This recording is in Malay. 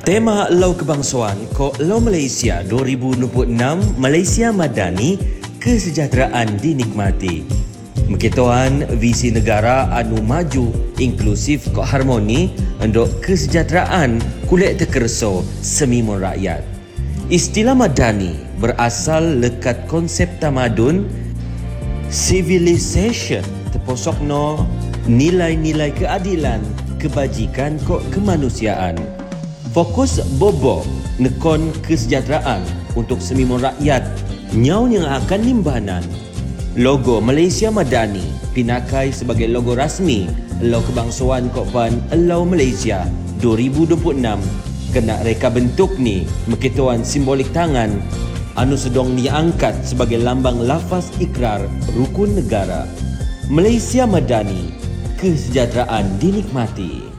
Tema Lau Kebangsaan Kok Lau Malaysia 2026 Malaysia Madani Kesejahteraan dinikmati. Mekituan visi negara anu maju, inklusif kok harmoni untuk kesejahteraan kulit tekerso semimun rakyat. Istilah Madani berasal lekat konsep tamadun civilization terposokno nilai-nilai keadilan, kebajikan kok kemanusiaan. Fokus bobo nekon kesejahteraan untuk semimun rakyat nyau yang akan nimbanan. Logo Malaysia Madani pinakai sebagai logo rasmi Lau Kebangsaan Kokpan Lau Malaysia 2026. Kena reka bentuk ni mekituan simbolik tangan anu sedong diangkat sebagai lambang lafaz ikrar rukun negara. Malaysia Madani, kesejahteraan dinikmati.